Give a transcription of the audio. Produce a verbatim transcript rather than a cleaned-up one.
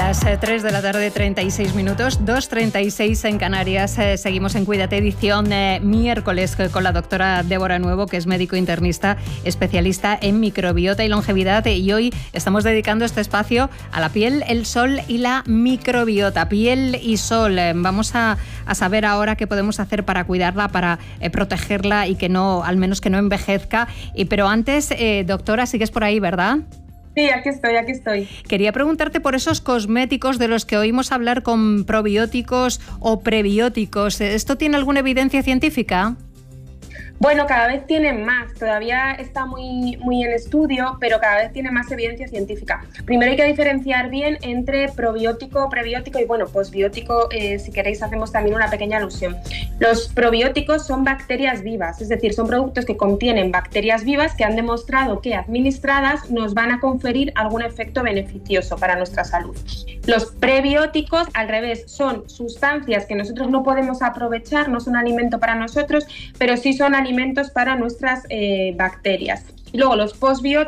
las tres de la tarde, treinta y seis minutos, dos treinta y seis en Canarias. Eh, seguimos en Cuídate, edición eh, miércoles, con la doctora Débora Nuevo, que es médico internista, especialista en microbiota y longevidad. Y hoy estamos dedicando este espacio a la piel, el sol y la microbiota. Piel y sol. Eh, vamos a, a saber ahora qué podemos hacer para cuidarla, para eh, protegerla y que no, al menos que no envejezca. Y, pero antes, eh, doctora, sigues por ahí, ¿verdad? Sí, aquí estoy, aquí estoy. Quería preguntarte por esos cosméticos de los que oímos hablar con probióticos o prebióticos. ¿Esto tiene alguna evidencia científica? Bueno, cada vez tienen más, todavía está muy, muy en estudio, pero cada vez tiene más evidencia científica. Primero hay que diferenciar bien entre probiótico, prebiótico y, bueno, posbiótico, eh, si queréis hacemos también una pequeña alusión. Los probióticos son bacterias vivas, es decir, son productos que contienen bacterias vivas que han demostrado que administradas nos van a conferir algún efecto beneficioso para nuestra salud. Los prebióticos, al revés, son sustancias que nosotros no podemos aprovechar, no son alimento para nosotros, pero sí son alimentos para nuestras eh, bacterias. Y luego los posbióticos